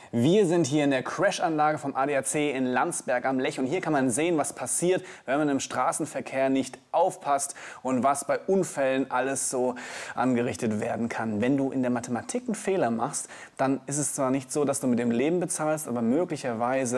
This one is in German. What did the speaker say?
Wir sind hier in der Crashanlage vom ADAC in Landsberg am Lech und hier kann man sehen, was passiert, wenn man im Straßenverkehr nicht aufpasst und was bei Unfällen alles so angerichtet werden kann. Wenn du in der Mathematik einen Fehler machst, dann ist es zwar nicht so, dass du mit dem Leben bezahlst, aber möglicherweise